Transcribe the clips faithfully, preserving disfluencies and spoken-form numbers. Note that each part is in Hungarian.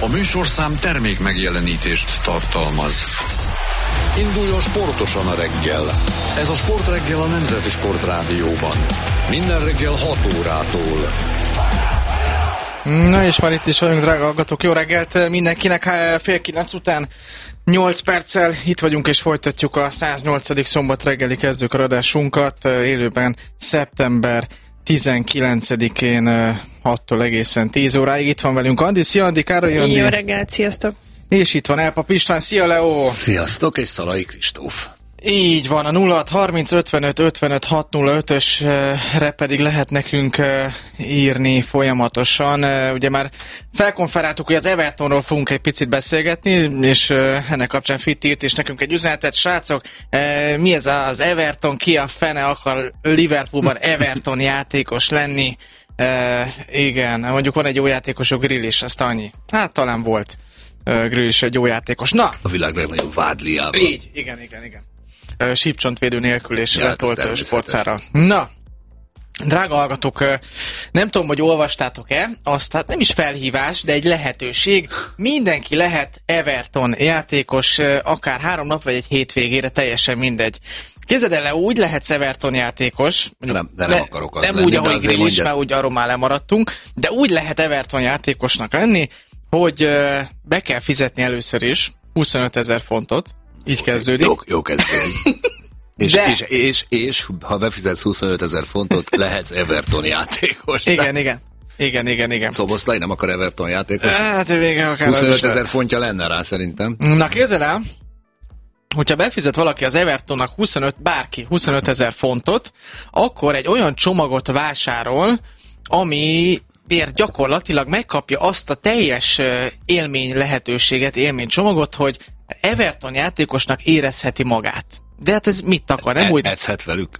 A műsorszám termék megjelenítést tartalmaz. Induljon sportosan a reggel. Ez a Sportreggel a Nemzeti Sportrádióban. Minden reggel hat órától. Na és már itt is vagyunk, drága hallgatók. Jó reggelt mindenkinek, fél kilenc után nyolc perccel itt vagyunk és folytatjuk a száznyolcadik szombat reggeli kezdőkaradásunkat élőben szeptember tizenkilencedikén hattól egészen tíz óráig. Itt van velünk Andi. Szia Andi, Károly Andi. Jó reggelt, sziasztok! És itt van Elpap István. Szia Leo! Sziasztok, és Szalai Kristóf. Így van, a nulla hat harminc ötvenöt ötvenöt hat nulla ötösre pedig lehet nekünk írni folyamatosan. Ugye már felkonferáltuk, hogy az Evertonról fogunk egy picit beszélgetni, és ennek kapcsán Fitt írt és nekünk egy üzenetet. Srácok, mi ez az Everton, ki a fene akar Liverpoolban Everton játékos lenni? Igen, mondjuk van egy jó játékosok, Grealish, azt annyi. Hát talán volt Grealish egy jó játékos. Na! A világ legnagyobb vádliában. Így, igen, igen, igen. Sípcsontvédő nélkül és ja, letolt sportszára. Na, drága hallgatók, nem tudom, hogy olvastátok-e, azt hát nem is felhívás, de egy lehetőség. Mindenki lehet Everton játékos, akár három nap vagy egy hétvégére, teljesen mindegy. Képzeld el, úgy lehetsz Everton játékos, nem, de nem le, akarok az nem lenni, úgy, ahogy Grealish, már úgy arról már lemaradtunk, de úgy lehet Everton játékosnak lenni, hogy be kell fizetni először is huszonötezer fontot. Így kezdődik. Jó, jó kezdődik. és, és, és, és ha befizetsz huszonötezer fontot, lehetsz Everton játékos. Igen, tehát... igen. Igen, igen, igen. Szoboszlai nem akar Everton játékos? Hát, végül akár huszonötezer fontja lenne rá szerintem. Na képzeld el, hogyha befizet valaki az Evertonnak huszonöt, bárki huszonötezer fontot, akkor egy olyan csomagot vásárol, ami miért gyakorlatilag megkapja azt a teljes élmény lehetőséget, élménycsomagot, hogy Everton játékosnak érezheti magát. De hát ez mit akar? Nem e- úgy... Edzhet velük.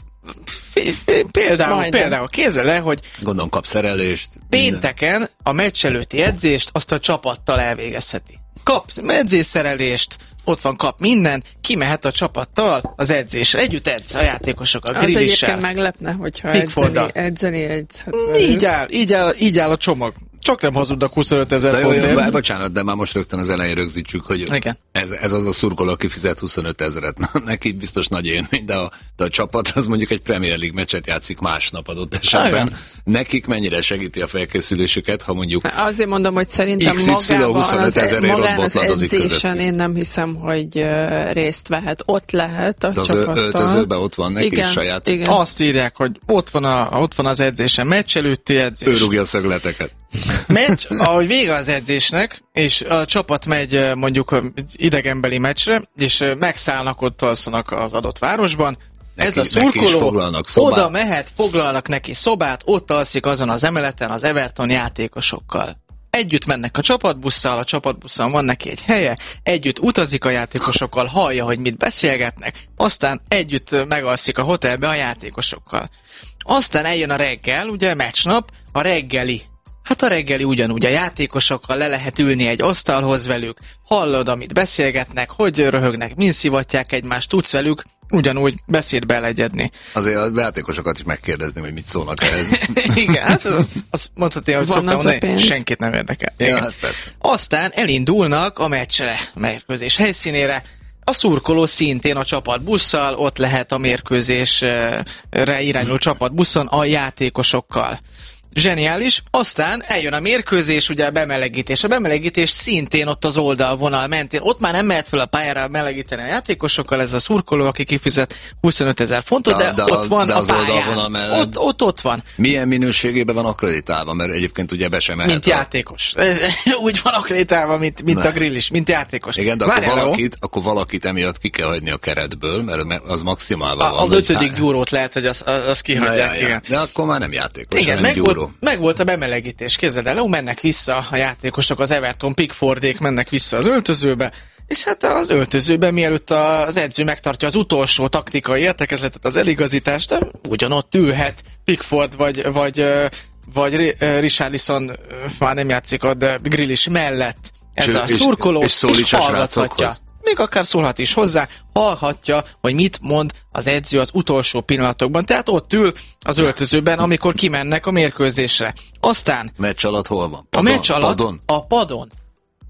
Például, például kézzel le, hogy gondolom kap szerelést. Pénteken a meccs előtti edzést azt a csapattal elvégezheti. Kap edzésszerelést, ott van, kap minden, kimehet a csapattal az edzésre. Együtt edz a játékosok, a Grealishsel. Az egyébként meglepne, hogyha edzeni, edzeni edzhet. Így áll, így áll, így áll a csomag. Csak nem hazudnak huszonötezer fontért. Bocsánat, de már most rögtön az elején rögzítsük, hogy ez, ez az a szurkoló, aki fizet huszonötezret. Na, neki biztos nagy élmény, de a, de a csapat az mondjuk egy Premier League meccset játszik másnap adott esetben. Ah, nekik mennyire segíti a felkészülésüket, ha mondjuk azért mondom, hogy szerintem magában az, magán az edzésen én nem hiszem, hogy uh, részt vehet. Ott lehet a de az csapattal. Az öltözőben ott van neki igen, saját. Igen. Azt írják, hogy ott van, a, ott van az edzésen, meccs előtti edzés. Ő rúgja a szögleteket. Meccs, ahogy vége az edzésnek, és a csapat megy mondjuk idegenbeli meccsre, és megszállnak, ott alszanak az adott városban. Neki, ez a szurkoló oda mehet, foglalnak neki szobát, ott alszik azon az emeleten az Everton játékosokkal. Együtt mennek a csapatbusszal, a csapatbusszon van neki egy helye, együtt utazik a játékosokkal, hallja, hogy mit beszélgetnek, aztán együtt megalszik a hotelbe a játékosokkal. Aztán eljön a reggel, ugye meccsnap, a reggeli. Hát a reggeli ugyanúgy a játékosokkal le lehet ülni egy asztalhoz velük, hallod, amit beszélgetnek, hogy röhögnek, min szivatják egymást, tudsz velük ugyanúgy beszédbe elegyedni. Azért a játékosokat is megkérdezni, hogy mit szólnak ehhez. Igen, hát azt az mondhatni, hogy szoktam mondani, senkit nem érdekel. Ja, hát persze. Aztán elindulnak a meccsre, a mérkőzés helyszínére, a szurkoló szintén a csapatbusszal, ott lehet a mérkőzésre irányuló csapatbuszon a játékosokkal. Zseniális. Aztán eljön a mérkőzés, ugye a bemelegítés. A bemelegítés szintén ott az oldalvonal mentén. Ott már nem mehet fel a pályára melegíteni a játékosokkal, ez a szurkoló, aki kifizet huszonötezer fontot, de, de, de ott van de a pályán. Ott, ott, ott van. Milyen minőségében van akreditálva? Mert egyébként ugye be sem mehet. Mint a... játékos. Úgy van akreditálva, mint, mint a Grealish, mint játékos. Igen, de akkor valakit, akkor valakit emiatt ki kell hagyni a keretből, mert az maximálva van. Az ötödik gyúrót lehet, hogy az, az kihagyják. Ja, ja, ja. De akkor már nem játékos, igen, hanem gyúró. Meg volt a bemelegítés, képzeld el, mennek vissza a játékosok, az Everton Pickfordék mennek vissza az öltözőbe, és hát az öltözőben mielőtt az edző megtartja az utolsó taktikai értekezletet, az eligazítást, de ugyanott ülhet Pickford vagy, vagy, vagy Richarlison, már nem játszik ott, de Grealish mellett ez és, a szurkoló, és, és, és hallgathatja. Még akár szólhat is hozzá, hallhatja, hogy mit mond az edző az utolsó pillanatokban. Tehát ott ül az öltözőben, amikor kimennek a mérkőzésre. Aztán... Meccs alatt hol van? Padon? A meccs alatt padon? a padon.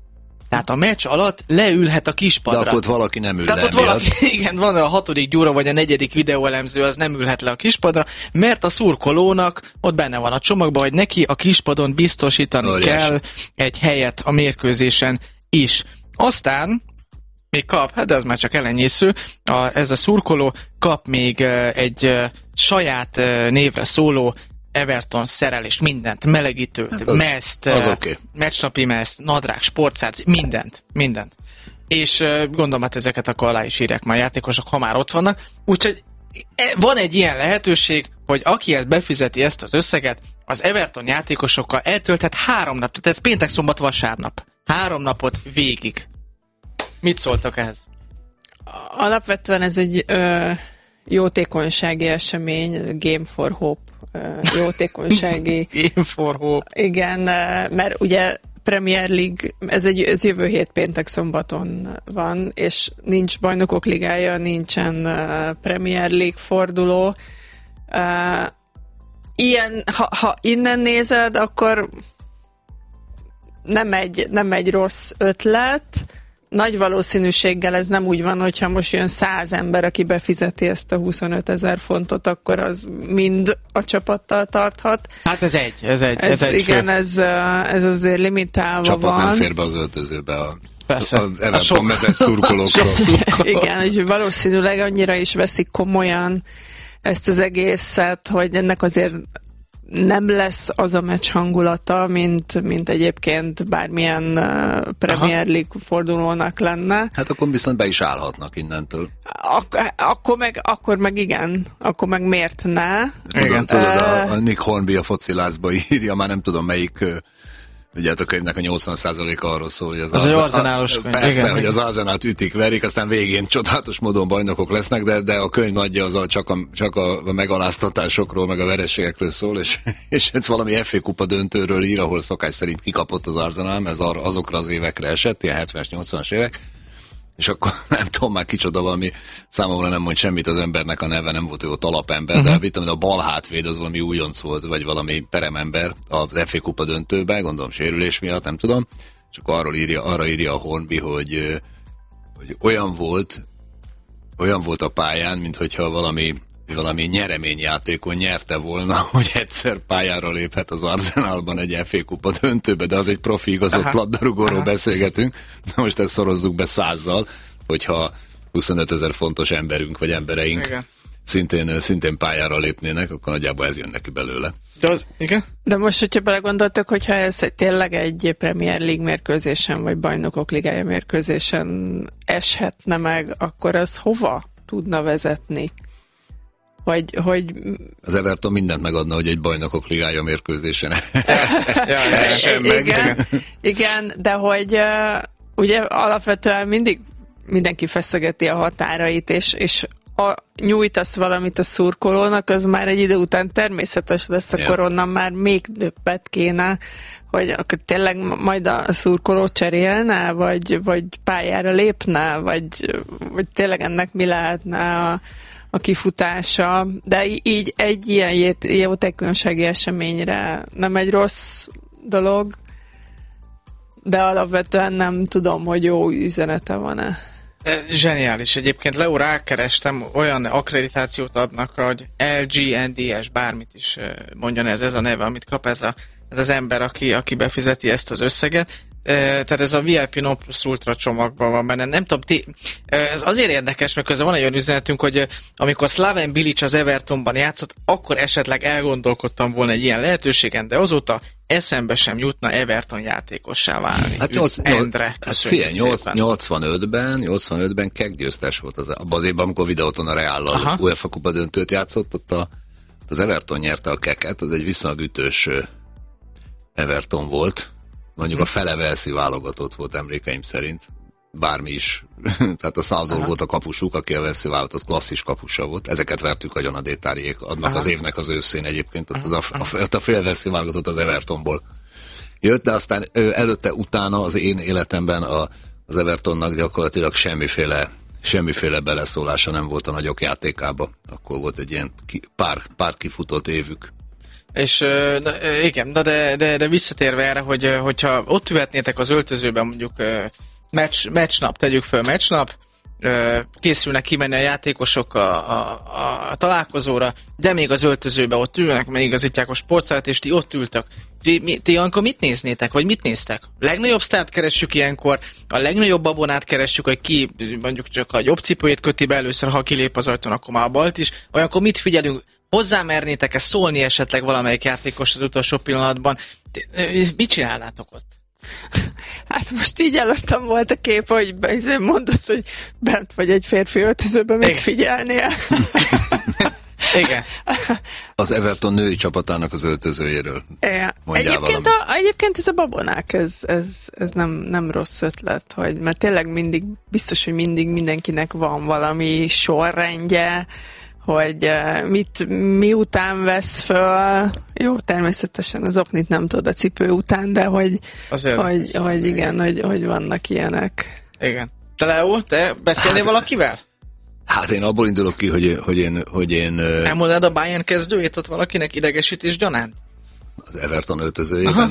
Tehát a meccs alatt leülhet a kispadra. De akkor ott valaki nem ül Tehát le ott valaki, igen, van a hatodik gyúra, vagy a negyedik videóelemző, az nem ülhet le a kispadra, mert a szurkolónak ott benne van a csomagban, hogy neki a kispadon biztosítani Óriás. kell egy helyet a mérkőzésen is. Aztán még kap, hát de az már csak elenyésző, a, ez a szurkoló kap még egy uh, saját uh, névre szóló Everton szerelést, mindent, melegítőt, hát az, meszt, az uh, okay. meccsnapi meszt, nadrág, sportszárc, mindent, mindent. És uh, gondolom, hát ezeket akkor alá is írják már a játékosok, ha már ott vannak. Úgyhogy van egy ilyen lehetőség, hogy aki ezt befizeti ezt az összeget, az Everton játékosokkal eltölthet három nap, tehát ez péntek, szombat, vasárnap. Három napot végig. Mit szóltak ehhez? Alapvetően ez egy ö, jótékonysági esemény, Game for Hope, ö, jótékonysági... Game for Hope. Igen, mert ugye Premier League, ez, egy, ez jövő hét péntek szombaton van, és nincs bajnokok ligája, nincsen uh, Premier League forduló. Uh, ilyen, ha, ha innen nézed, akkor nem egy, nem egy rossz ötlet. Nagy valószínűséggel ez nem úgy van, hogyha most jön száz ember, aki befizeti ezt a huszonöt ezer fontot, akkor az mind a csapattal tarthat. Hát ez egy, ez egy. Ez, ez egy igen, ez, ez azért limitálva csapat van. Nem fér be az öltözőbe a, Persze. az Everton mezes szurkolókról. Igen, úgyhogy valószínűleg annyira is veszik komolyan ezt az egészet, hogy ennek azért nem lesz az a meccs hangulata, mint, mint egyébként bármilyen uh, Premier League fordulónak lenne. Hát akkor viszont be is állhatnak innentől. Ak- akkor, meg, akkor meg igen, akkor meg miért ne? Tudom, tudod, uh, a Nick Hornby a focilázba írja, már nem tudom melyik, ugye a könyvnek a nyolcvan százaléka arról szól, hogy az, az, az arzenálos könyv. Persze, igen, hogy igen. az Arzenát ütik, verik, aztán végén csodálatos módon bajnokok lesznek, de, de a könyv nagyja az a, csak, a, csak a megaláztatásokról, meg a vereségekről szól, és, és ez valami ef á kupa döntőről ír, ahol szokás szerint kikapott az Arzenál, mert ez azokra az évekre esett, ilyen hetvenes, nyolcvanas évek, és akkor nem tudom már kicsoda valami, számomra nem mond semmit az embernek a neve, nem volt jó talapember, uh-huh. de vittem, a bal hátvéd az valami újonc volt, vagy valami peremember az ef á kupa döntőben, gondolom sérülés miatt, nem tudom, és akkor arról írja, arra írja a Hornby, hogy, hogy olyan volt, olyan volt a pályán, minthogyha valami valami nyereményjátékon nyerte volna, hogy egyszer pályára léphet az Arsenalban egy ef á kupa döntőbe, de az egy profi igazott labdarúgóról beszélgetünk. Na most ezt szorozzuk be százzal, hogyha huszonöt ezer fontos emberünk vagy embereink igen. Szintén, szintén pályára lépnének, akkor nagyjából ez jön neki belőle. De, az, igen? De most, hogyha belegondoltok, hogyha ez tényleg egy Premier League mérkőzésen, vagy Bajnokok Ligája mérkőzésen eshetne meg, akkor az hova tudna vezetni? Hogy, hogy... Az Everton mindent megadna, hogy egy Bajnokok Ligája mérkőzésen essen meg. Igen, igen, de hogy uh, ugye alapvetően mindig mindenki feszegeti a határait, és, és a, nyújtasz valamit a szurkolónak, az már egy idő után természetes lesz, yeah. Akkor onnan már még többet kéne, hogy akkor tényleg majd a szurkoló cserélne, vagy, vagy pályára lépne, vagy, vagy tényleg ennek mi lehetne a a kifutása, de így egy ilyen jótékonysági eseményre nem egy rossz dolog, de alapvetően nem tudom, hogy jó üzenete van-e. Zseniális. Egyébként Leo, rákerestem, olyan akkreditációt adnak, hogy el gé en dé es, bármit is mondjon ez, ez a neve, amit kap ez, a, ez az ember, aki, aki befizeti ezt az összeget. Tehát ez a vé i pé Non Plus Ultra csomagban van benne. Nem tudom, ti, ez azért érdekes, mert közben van egy olyan üzenetünk, hogy amikor Slaven Bilic az Evertonban játszott, akkor esetleg elgondolkodtam volna egy ilyen lehetőségen, de azóta eszembe sem jutna Everton játékossá válni. Hát nyolc, Endre, figyelj, nyolcvanötben, nyolcvanötben Kek győztes volt az, abban az évben, amikor Videóton a Reállal UEFA kupa döntőt játszott, ott a, az Everton nyerte a Keket, az egy viszonylag ütős Everton volt. Mondjuk a fele Velszi válogatott volt emlékeim szerint. Bármi is. Tehát a Southall volt a kapusuk, aki a Velszi válogatott klasszis kapusa volt. Ezeket vertük agyon a Détáriék. Adnak aha. Az évnek az őszén egyébként. Ott, az a, a, a fél Velszi válogatott az Evertonból jött, de aztán előtte, utána az én életemben a, az Evertonnak gyakorlatilag semmiféle, semmiféle beleszólása nem volt a nagyok játékába. Akkor volt egy ilyen ki, pár, pár kifutott évük. És igen, de, de, de visszatérve erre, hogy hogyha ott ülhetnétek az öltözőben mondjuk meccs, meccsnap, tegyük föl meccsnap, készülnek kimenni a játékosok a, a, a, a találkozóra, de még az öltözőbe ott ülnek, mert igazítják a sportszállat, és ti ott ültök. Ti, mi, ti ilyenkor mit néznétek, vagy mit néztek? A legnagyobb sztárt keressük ilyenkor, a legnagyobb babonát keressük, hogy ki mondjuk csak a jobb cipőjét köti be először, ha kilép az ajtón, akkor már a balt is. Olyankor mit figyelünk? Hozzámernétek-e szólni esetleg valamelyik játékos az utolsó pillanatban? Mit csinálnátok ott? Hát most így előttem volt a kép, hogy mondod, hogy bent vagy egy férfi öltözőben, mit figyelnél. Igen. Az Everton női csapatának az öltözőjéről. Igen. Egyébként, a, egyébként ez a babonák, ez, ez, ez nem, nem rossz ötlet, hogy, mert tényleg mindig, biztos, hogy mindig mindenkinek van valami sorrendje, hogy mit, miután vesz föl. Jó, természetesen az oknit nem tudod a cipő után, de hogy, hogy, hogy igen, hogy, hogy vannak ilyenek. Igen. Te Leo, te beszélnél hát, valakivel? Hát én abból indulok ki, hogy, hogy én... Hogy én elmondanád a Bayern kezdőjét ott valakinek idegesítés gyanánt? Az Everton öltözőjében?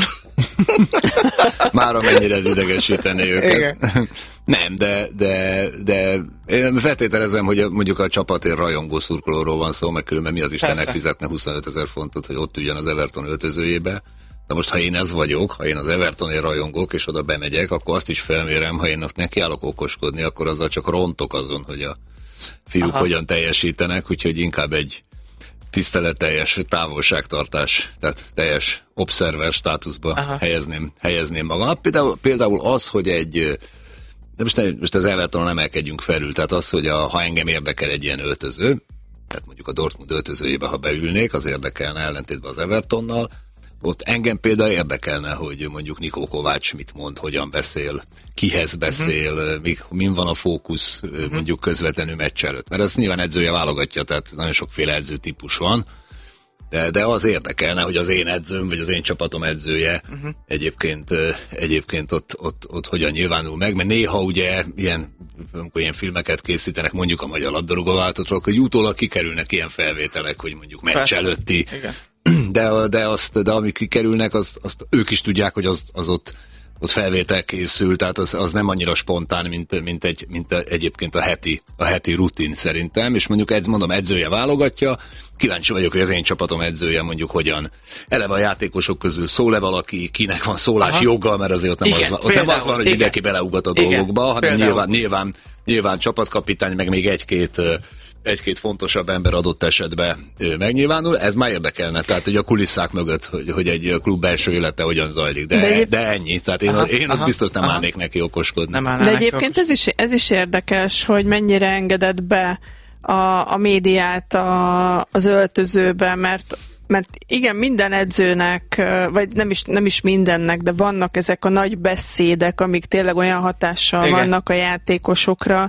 Már amennyire ez idegesíteni őket. Igen. Nem, de, de, de én feltételezem, hogy mondjuk a csapatért rajongó szurkolóról van szó, meg különben mi az Istennek fizetne huszonötezer fontot, hogy ott üljön az Everton öltözőjébe. De most, ha én ez vagyok, ha én az Evertonért rajongok, és oda bemegyek, akkor azt is felmérem, ha én ott nekiállok okoskodni, akkor azzal csak rontok azon, hogy a fiúk Aha. hogyan teljesítenek, úgyhogy inkább egy tiszteletteljes távolságtartás, tehát teljes obszerver státuszba helyezném, helyezném magam. Például, például az, hogy egy, de most, ne, most az Evertonon emelkedjünk felül, tehát az, hogy a, ha engem érdekel egy ilyen öltöző, tehát mondjuk a Dortmund öltözőjébe, ha beülnék, az érdekelne ellentétben az Evertonnal, ott engem például érdekelne, hogy mondjuk Nikó Kovács mit mond, hogyan beszél, kihez beszél, uh-huh. mi, min van a fókusz uh-huh. mondjuk közvetlenül meccs előtt. Mert ez nyilván edzője válogatja, tehát nagyon sokféle edzőtípus van, de, de az érdekelne, hogy az én edzőm, vagy az én csapatom edzője uh-huh. egyébként, egyébként ott, ott, ott hogyan nyilvánul meg, mert néha ugye ilyen, amikor ilyen filmeket készítenek, mondjuk a magyar labdarúgóváltatról, hogy utólag kikerülnek ilyen felvételek, hogy mondjuk meccs Persze. előtti Igen. De, de, azt, de amik kikerülnek, azt, azt ők is tudják, hogy az, az ott, ott felvétel készül, tehát az, az nem annyira spontán, mint, mint, egy, mint egyébként a heti, a heti rutin szerintem, és mondjuk ez, mondom, edzője válogatja, kíváncsi vagyok, hogy az én csapatom edzője mondjuk hogyan eleve a játékosok közül szól-e valaki, kinek van szólás Aha. joga, mert azért ott nem, igen, az, ott nem az van, hogy mindenki beleugat a dolgokba, hanem nyilván, nyilván, nyilván csapatkapitány, meg még egy-két egy-két fontosabb ember adott esetben megnyilvánul, ez már érdekelne, tehát hogy a kulisszák mögött, hogy, hogy egy klub belső élete hogyan zajlik, de, de, de ennyi, tehát én, aha, én aha, ott biztos nem aha. állnék neki okoskodni. De egyébként ez is, ez is érdekes, hogy mennyire engedett be a, a médiát a, az öltözőbe, mert mert igen, minden edzőnek, vagy nem is, nem is mindennek, de vannak ezek a nagy beszédek, amik tényleg olyan hatással igen. vannak a játékosokra,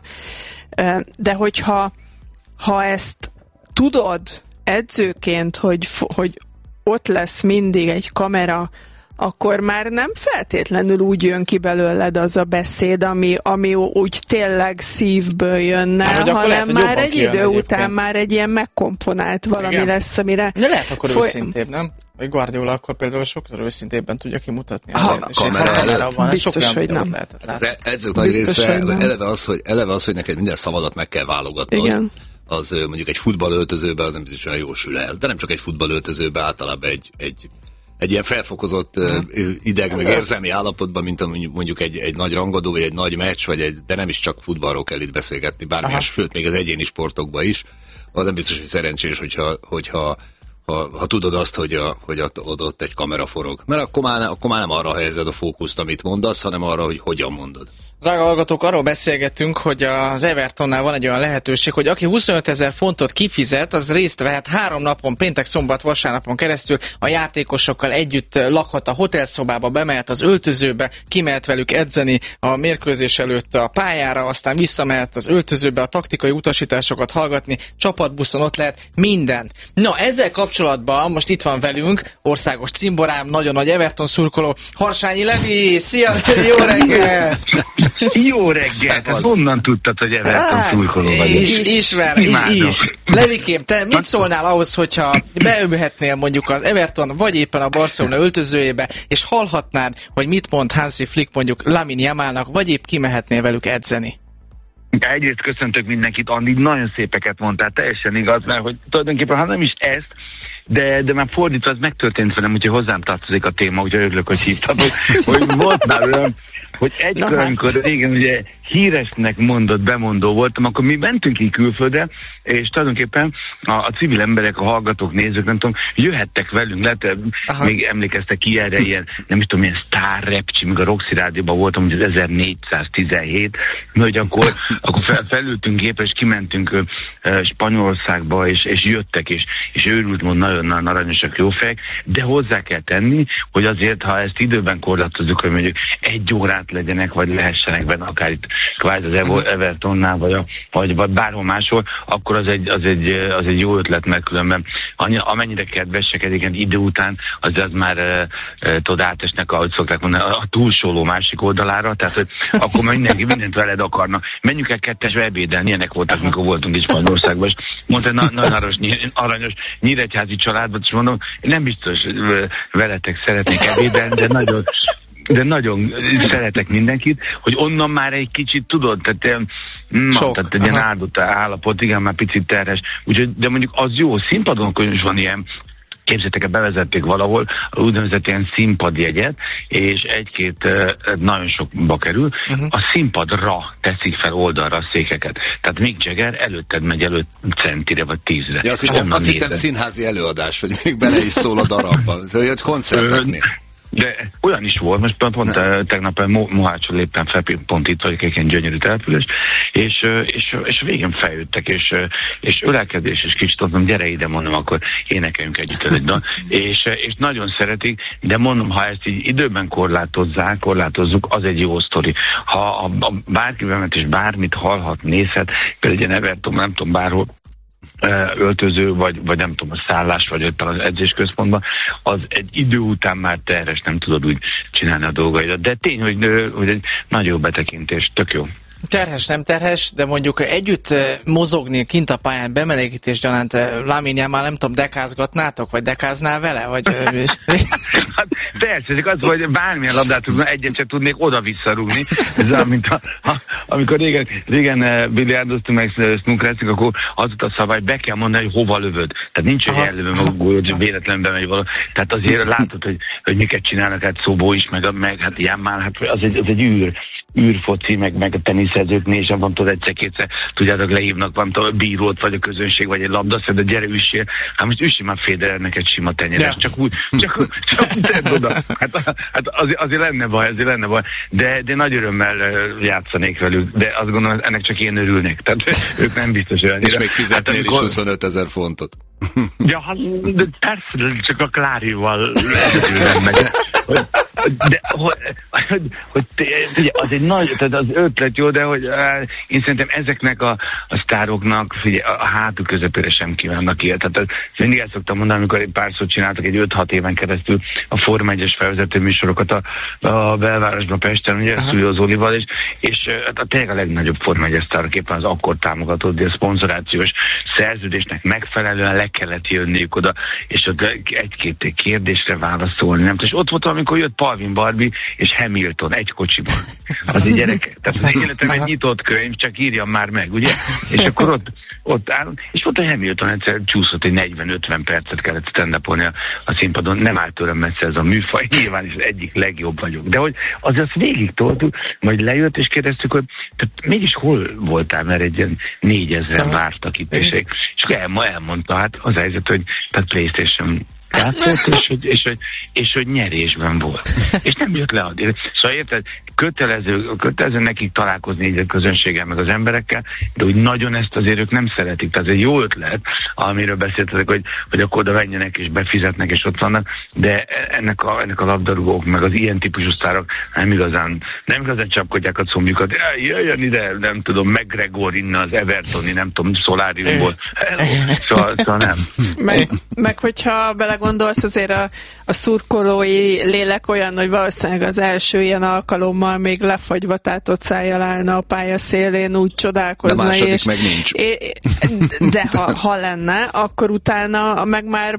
de hogyha ha ezt tudod edzőként, hogy, hogy ott lesz mindig egy kamera, akkor már nem feltétlenül úgy jön ki belőled az a beszéd, ami, ami úgy tényleg szívből jönne, Há, hanem lehet, már egy idő egyébként. Után már egy ilyen megkomponált valami Igen. lesz, amire... De lehet akkor foly... őszintébb, nem? Vagy Guardiola akkor például sokszor őszintébben tudja kimutatni. Ha, a kamera előtt. Biztos, hogy nem. Az edzők nagy része eleve az, hogy, eleve az, hogy neked minden szavadat meg kell válogatnod. Igen. Az mondjuk egy futballöltözőben az nem biztos olyan jól sül el. De nem csak egy futballöltözőben, általában egy, egy, egy ilyen felfokozott hmm. ideg, meg érzelmi állapotban, mint mondjuk egy, egy nagy rangadó, vagy egy nagy meccs, vagy egy, de nem is csak futballról kell itt beszélgetni, bármilyen, sőt, még az egyéni sportokban is. Az nem biztos, hogy szerencsés, hogyha, hogyha ha, ha tudod azt, hogy, a, hogy ott, ott egy kamera forog. Mert akkor már, akkor már nem arra helyezed a fókuszt, amit mondasz, hanem arra, hogy hogyan mondod. Drága hallgatók, arról beszélgettünk, hogy az Evertonnál van egy olyan lehetőség, hogy aki huszonötezer fontot kifizet, az részt vehet három napon, péntek, szombat, vasárnapon keresztül a játékosokkal együtt lakhat a hotelszobába, bemehet az öltözőbe, kimehet velük edzeni a mérkőzés előtt a pályára, aztán visszamehet az öltözőbe a taktikai utasításokat hallgatni, csapatbuszon ott lehet minden. Na, ezzel kapcsolatban most itt van velünk országos cimborám, nagyon nagy Everton szurkoló, Harsányi Levi, szia, jó reggel! Jó reggelt, hát honnan tudtad, hogy Everton szurkoló vagy? Is, ismer, is, is. Levikém, te mit szólnál ahhoz, hogyha beülhetnél mondjuk az Everton, vagy éppen a Barcelona öltözőjébe, és hallhatnád, hogy mit mond Hansi Flick mondjuk Lamine Yamalnak, vagy épp kimehetnél velük edzeni? Egyrészt köszöntök mindenkit, Andi, nagyon szépeket mondtál, teljesen igaz, mert hogy tulajdonképpen, ha nem is ezt, de, de már fordítva, az megtörtént velem, úgyhogy hozzám tartozik a téma, úgyhogy örülök, hogy hívtad, hogy, hogy volt már olyan, hogy egykor, amikor régen ugye híresnek mondott, bemondó voltam, akkor mi mentünk ki külföldre, és tulajdonképpen a, a civil emberek, a hallgatók, nézők, nem tudom, jöhettek velünk, lehet, még emlékeztek ki erre, ilyen, nem is tudom, ilyen Star Rap, még a Roxy Rádióban voltam, hogy az ezernégyszáztizenhét, hogy akkor, akkor fel, felültünk gépre, és kimentünk uh, Spanyolországba, és, és jöttek, és, és őrült mond, nagyon-nagyon aranyosak, jó fejek, de hozzá kell tenni, hogy azért, ha ezt időben korlátozzuk, hogy mondjuk egy órát legyenek, vagy lehessenek benne, akár itt kvázi az Evertonnál, vagy, a, vagy, vagy bárhol máshol, akkor az egy, az egy, az egy jó ötlet, mert különben annyi, amennyire kedvesek egyébként idő után, az, az már e, e, tudod, átesnek, ahogy szokták mondani, a túlsóló másik oldalára, tehát hogy akkor mindenki mindent veled akarna. Menjünk el kettesbe ebédelni, ilyenek voltak, mikor voltunk is Spanyolországban, és mondta, na, nagyon aranyos, aranyos nyíregyházi családban, és mondom, nem biztos veletek szeretnék ebédelni, de nagyon de nagyon szeretek mindenkit, hogy onnan már egy kicsit tudod, tehát, ma, tehát egy ilyen áldott állapot, igen, már picit terhes, úgyhogy, de mondjuk az jó, színpadon is van ilyen, képzeljétek el, bevezették valahol úgynevezett ilyen színpadjegyet, és egy-két uh, nagyon sokba kerül, uh-huh. a színpadra teszik fel oldalra a székeket. Tehát Mick Jagger előtted megy előtt centire vagy tízre. Ja, azt hittem, azt hittem színházi előadás, hogy még bele is szól a darabba. Szóval, hogy koncerteknél. De olyan is volt, most pont, pont tegnap Mohácsról léptem fel, pont itt vagyok, egy ilyen gyönyörű település, és, és, és a végén feljöttek, és, és ölelkedés, és kicsit mondom, gyere ide, mondom, akkor énekeljünk együtt egy dal, és, és nagyon szeretik, de mondom, ha ezt így időben korlátozzák, korlátozzuk, az egy jó sztori. Ha a, a bárki bement, és bármit hallhat, nézhet, például egy Everton, nem tudom, bárhol, öltöző, vagy, vagy nem tudom, a szállás, vagy éppen az edzésközpontban, az egy idő után már terhes, nem tudod úgy csinálni a dolgaidat. De tény, hogy, hogy egy nagyon jó betekintés, tök jó. Terhes, nem terhes, de mondjuk együtt mozogni kint a pályán bemelegítés gyanánt Lamine Yamal, nem tudom, dekázgatnátok, vagy dekáznál vele? Vagy... hát persze, ezek az, hogy bármilyen labdát tudna, egyet sem tudnék oda-visszarúgni. Ez olyan, mint a, a, amikor régen, régen biliárdoztunk, meg snookereztünk, akkor az volt a szabály, be kell mondani, hogy hova lövöd. Tehát nincs, hogy ellövő maguk, hogy véletlenül bemegy valami. Tehát azért látod, hogy, hogy miket csinálnak, hát Szobó is, meg, meg hát Yamal, hát az egy, az egy űr. űrfoci, meg, meg a teniszezőknél sem van, tudod, egyszer-kétszer, tudjátok, lehívnak, van a bírót, vagy a közönség, vagy egy labdaszed, de gyere üssél. Hát most üssél már Federernek egy sima tenyeres, ja. csak úgy, csak, csak úgy tedd oda. Hát, hát azért, azért lenne baj, azért lenne baj. De, de nagy örömmel játszanék velük, de azt gondolom, ennek csak én örülnék. Tehát ők nem biztos olyan. És még fizetnél hát, is huszonöt ezer fontot. Ja, hát, de persze, csak a Klárival nem megy. De hogy, hogy, hogy ugye, az egy nagy, tehát az ötlet jó, de hogy én szerintem ezeknek a, a sztároknak figyelj, a hátuk közepére sem kívánnak ilyet. Tehát mindig el szoktam mondani, amikor egy párszor csináltak egy öt-hat éven keresztül a Forma egyes felvezető műsorokat a, a belvárosban, Pesten, ugye Szúlyó Zolival, és, és hát tényleg a legnagyobb Forma egyes sztárok éppen az akkor támogatott, de a szponzorációs szerződésnek megfelelően le kellett jönniük oda, és ott egy-két kérdésre válaszolni. Nem? És ott volt, amikor jött Palvin Barbie és Hamilton egy kocsiban. Az egy gyerek. Tehát az életem egy nyitott könyv, csak írjam már meg, ugye? És akkor ott, ott állunk, és ott a Hamilton egyszer csúszott, egy negyven-ötven percet kellett stand-upolni a, a színpadon. Nem állt tőlem messze ez a műfaj, nyilván is az egyik legjobb vagyok. De hogy azért azt végig toltuk, majd lejött, és kérdeztük, hogy tehát mégis hol voltál, mert egy ilyen négyezren vártak itt, és, és akkor el, elmondta, hát az helyzet, hogy tehát PlayStation játszott, és hogy, és, hogy, és hogy nyerésben volt. És nem jött le addig. Szóval érted, kötelező, kötelező nekik találkozni így a közönséggel, meg az emberekkel, de úgy nagyon ezt azért ők nem szeretik. Tehát ez egy jó ötlet, amiről beszéltetek, hogy, hogy akkor oda menjenek és befizetnek, és ott vannak, de ennek a, ennek a labdarúgók, meg az ilyen típusú sztárok nem igazán, nem igazán csapkodják a combjukat. Jöjjön ide, nem tudom, McGregor innen az Evertoni, nem tudom, Szoláriumból. Szóval, szóval nem. Meg, meg hogyha belegondolunk, belegondolsz, azért a, a szurkolói lélek olyan, hogy valószínűleg az első ilyen alkalommal még lefagyva tátott szájjal állna a pálya szélén, úgy csodálkozna. De második és, meg nincs. É, de ha, ha lenne, akkor utána meg már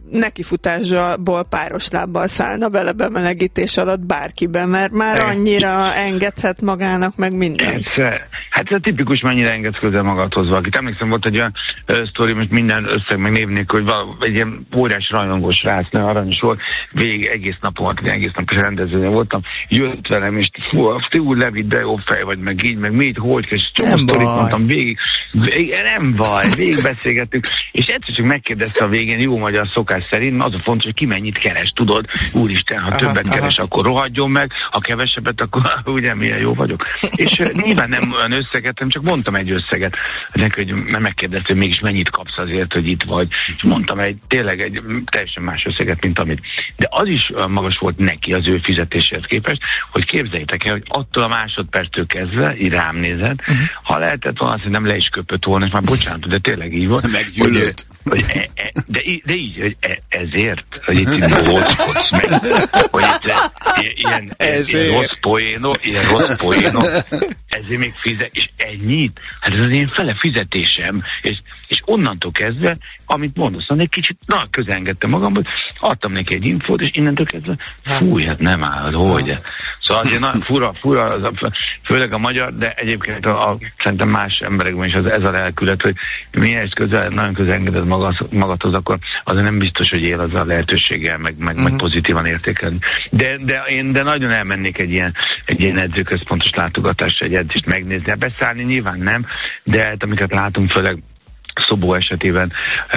nekifutásból páros lábbal szállna bele bemelegítés alatt bárkiben, mert már annyira engedhet magának meg mindent. Hát ez a tipikus, mennyire engedsz közel magadhoz valakit. Emlékszem, volt egy olyan uh, sztori, most minden összeg meg név nélkül, hogy val- egy ilyen óriás rajongós rác, nagyon aranyos volt, végig egész napon volt, egész nap is rendezvényen voltam, jött velem, és fú, te úgy levitt, de jó fej vagy, meg így, meg mit, hogy, és csomó sztorit mondtam, végig, végig, nem baj, végig beszélgettünk, és egyszer csak megkérdezte a végén, jó magyar szokás szerint, az a fontos, hogy ki mennyit keres, tudod, úristen, ha többet aha, keres, aha. akkor rohadjon meg, ha kevesebbet, akkor ugye milyen jó vagyok. És uh, nyilván nem olyan összeget, csak mondtam egy összeget, neki, hogy megkérdezte, hogy mégis mennyit kapsz azért, hogy itt vagy, és mondtam egy, tényleg egy teljesen más összeget, mint amit. De az is magas volt neki az ő fizetéséhez képest, hogy képzeljétek el, hogy attól a másodperctől kezdve, így rám nézett, uh-huh. ha lehetett volna, hogy nem le is köpött volna, és már bocsánat, de tényleg így volt. Meggyűlölt. Hogy, hogy e, e, de, de így, hogy e, ezért, hogy itt dolgozkodsz meg, hogy itt ilyen, ilyen rossz poénok, ilyen rossz poénok, ezért még fizet, és ennyit? Hát ez az én fele fizetésem, és, és onnantól kezdve, amit mondasz, egy kicsit, na, közelengedtem magamba, adtam neki egy infót, és innentől kezdve, fúj, hát nem áll, hogy. Szóval azért nagyon fura, fura, az a, főleg a magyar, de egyébként a, a, szerintem más emberekben is az, ez a lelkület, hogy miért közel, nagyon közelengeded magadhoz, akkor azért nem biztos, hogy él az a lehetőséggel, meg, meg, uh-huh. meg pozitívan értékelni. De, de én de nagyon elmennék egy ilyen, egy ilyen edzőközpontos látogatásra, egy edzést megnézni. Beszállni nyilván nem, de hát, amiket látunk, főleg Szobó esetében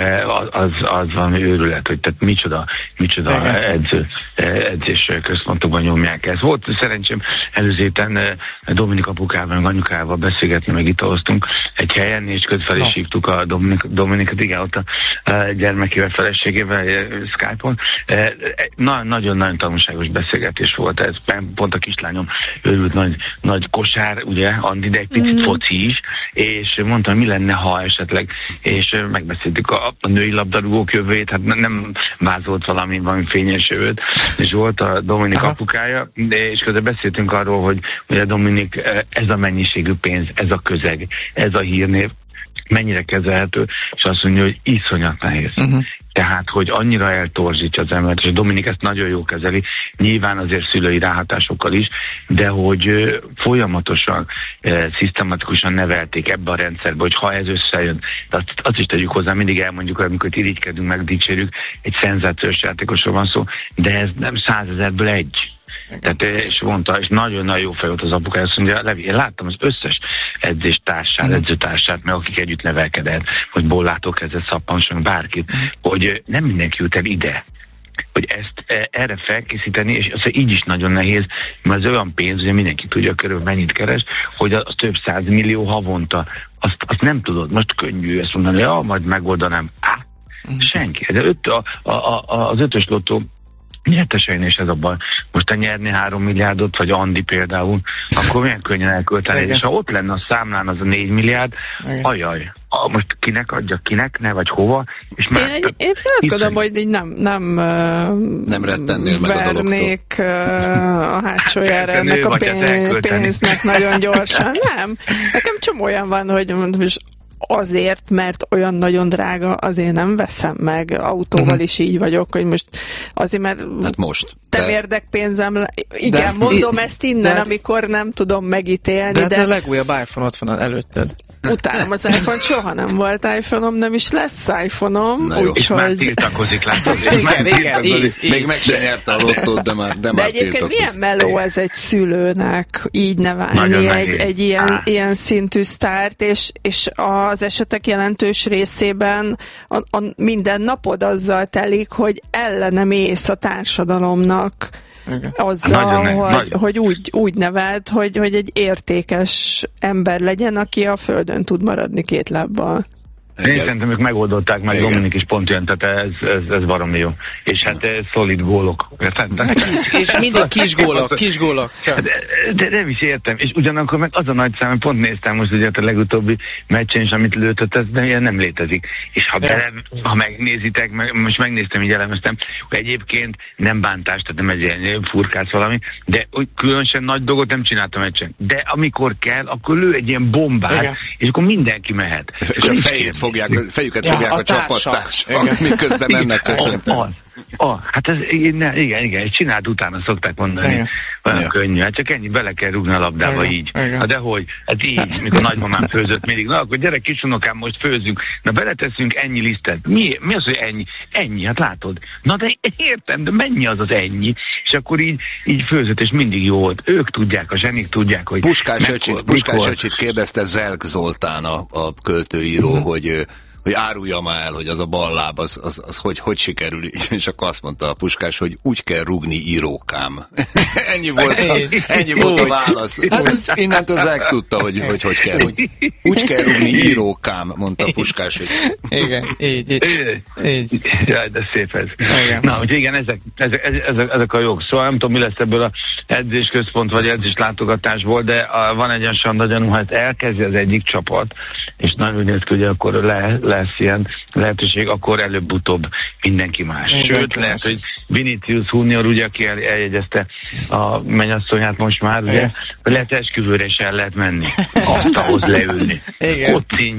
az, az valami őrület, hogy tehát micsoda, micsoda edző, edzés központokban nyomják ezt. Volt szerencsém előző héten Dominik apukával, meg anyukával beszélgetni, meg italoztunk egy helyen, és közben is hívtuk a Dominik, Dominikat, igen, ott a gyermekével, feleségével Skype-on. Nagyon-nagyon tanulságos beszélgetés volt ez. Pont a kislányom őrült nagy, nagy kosár, ugye, Andi, de egy picit mm. foci is, és mondtam, mi lenne, ha esetleg és megbeszéltük a, a női labdarúgók jövőjét, hát nem vázolt valami, valami fényes jövőt, és volt a Dominik Aha. apukája, de és közben beszéltünk arról, hogy ugye Dominik, ez a mennyiségű pénz, ez a közeg, ez a hírnév, mennyire kezelhető, és azt mondja, hogy iszonyat nehéz. Uh-huh. Tehát, hogy annyira eltorzítja az embert, és Dominik ezt nagyon jól kezeli, nyilván azért szülői ráhatásokkal is, de hogy folyamatosan, e, szisztematikusan nevelték ebbe a rendszerbe, hogy ha ez összejön, de azt, azt is tegyük hozzá, mindig elmondjuk, amikor irigykedünk, meg dicsérjük, egy szenzációs játékosról van szó, de ez nem százezerből egy. Tehát, és mondta, és nagyon-nagyon jó fej volt az apukája, azt mondja, Levi, én láttam az összes edzéstársát, mm. edzőtársát, meg akik együtt nevelkedett, hogy Bollától kezdve Szappanson, bárkit, mm. hogy nem mindenki jut el ide, hogy ezt erre felkészíteni, és az így is nagyon nehéz, mert az olyan pénz, hogy mindenki tudja körül mennyit keres, hogy az több száz millió havonta, azt, azt nem tudod, most könnyű ezt mondani, ja, majd megoldanám. Á, mm. senki. De öt, a, a, a, az ötös lottó nyertesein és ez a baj. Most te nyerni három milliárdot, vagy Andi például, akkor milyen könnyen elkölteni. És ha ott lenne a számlán az a négy milliárd, igen. ajaj, a, most kinek adja, kinek, ne, vagy hova, és már... Én, egy, én azt gondolom, hogy így nem, nem, nem rettennél meg a dologtól. A hátsójára ennek a pénz, pénznek nagyon gyorsan. Nem. Nekem csomó olyan van, hogy most azért, mert olyan nagyon drága, azért nem veszem meg. Autóval uh-huh. is így vagyok, hogy most azért, mert hát most. nem de... érdek pénzem. Le... Igen, de... mondom I... ezt innen, de... amikor nem tudom megítélni. De, de... a legújabb iPhone ott van előtted. Utálom az iPhone, soha nem volt iPhone-om, nem is lesz iPhone-om. Úgy, és hogy... már tiltakozik, látod? Igen, igen, így, így. Még meg se nyerte a lottót, de már, de de már egyébként tiltakozik. milyen meló ez egy szülőnek így nevelni egy, egy ilyen, ilyen szintű sztárt, és, és az esetek jelentős részében a, a minden napod azzal telik, hogy ellene mész a társadalomnak. Okay. Azzal, nagyon, hogy, nagyon. hogy úgy, úgy nevelt, hogy, hogy egy értékes ember legyen, aki a földön tud maradni két lábbal. Én szerintem ők megoldották, meg Dominik is pont jön, tehát ez, ez, ez baromi jó. És hát ez szolid gólok. Kis, és mindig kis gólok, kis gólok. De, de nem is értem. És ugyanakkor meg az a nagy szám, pont néztem most ugye a legutóbbi meccsen is, amit lőtött, ez de ilyen nem létezik. És ha, bele, ha megnézitek, meg, most megnéztem, így elemeztem, hogy egyébként nem bántás, tehát nem egy ilyen furkász valami, de különösen nagy dolgot nem csináltam meccsen. De amikor kell, akkor lő egy ilyen bombát, igen. És akkor mindenki mehet. És, és a fejét fogják, fejüket ja, fogják a, a csapattársak, miközben mennek köszönteni. Ah, hát ez, igen, igen, igen, csináld utána szokták mondani, igen. Olyan ja. Könnyű, hát csak ennyi, bele kell rúgni a labdába, igen. Így. Igen. Hát dehogy, hát így, mikor nagymamám főzött mindig, na akkor gyere kisunokám, most főzünk, na beleteszünk ennyi lisztet, mi, mi az, hogy ennyi? Ennyi, hát látod, na de értem, de mennyi az az ennyi? És akkor így, így főzött, és mindig jó volt, ők tudják, a zsenik tudják, hogy... Puskás Öcsit, Puskás Öcsit kérdezte Zelk Zoltán, a, a költőíró, uh-huh. hogy... hogy árulja már el, hogy az a bal láb, az, az, az hogy, hogy sikerül, és akkor azt mondta a Puskás, hogy úgy kell rúgni írókám. ennyi volt a, ennyi volt a válasz. Hát, innentől Zek tudta, hogy, hogy hogy kell. Hogy úgy kell rúgni írókám, mondta a Puskás. Hogy... Igen, így, így. így. Jaj, de szép ez. Igen. Na, úgyhogy igen, ezek, ezek, ezek, ezek a jók. Szóval nem tudom, mi lesz ebből a edzésközpont, vagy edzés látogatásból, de a, van egy olyan sanda gyanú, hát elkezdi az egyik csapat, és nagyon úgy néz ki, hogy akkor le, lesz ilyen lehetőség, akkor előbb-utóbb mindenki más. Sőt, lehet, más. Hogy Vinicius Junior, ugye, aki el, eljegyezte a mennyasszonyát most már, ugye, lehet esküvőre is el lehet menni. Azt ahhoz leülni. Igen. Ott